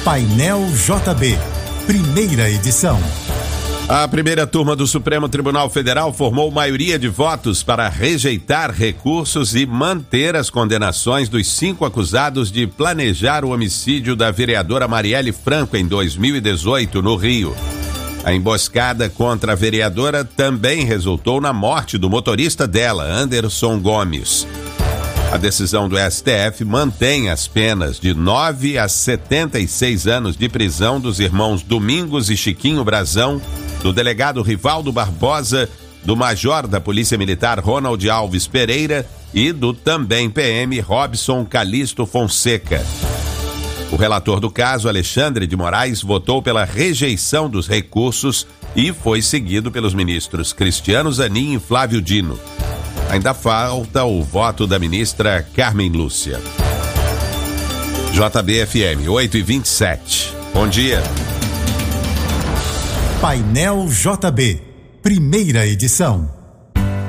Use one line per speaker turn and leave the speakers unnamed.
Painel JB, primeira edição.
A primeira turma do Supremo Tribunal Federal formou maioria de votos para rejeitar recursos e manter as condenações dos 5 acusados de planejar o homicídio da vereadora Marielle Franco em 2018, no Rio. A emboscada contra a vereadora também resultou na morte do motorista dela, Anderson Gomes. A decisão do STF mantém as penas de 9 a 76 anos de prisão dos irmãos Domingos e Chiquinho Brazão, do delegado Rivaldo Barbosa, do major da Polícia Militar Ronald Alves Pereira e do também PM Robson Calixto Fonseca. O relator do caso, Alexandre de Moraes, votou pela rejeição dos recursos e foi seguido pelos ministros Cristiano Zanin e Flávio Dino. Ainda falta o voto da ministra Carmen Lúcia. JBFM 8h27. Bom dia.
Painel JB, primeira edição.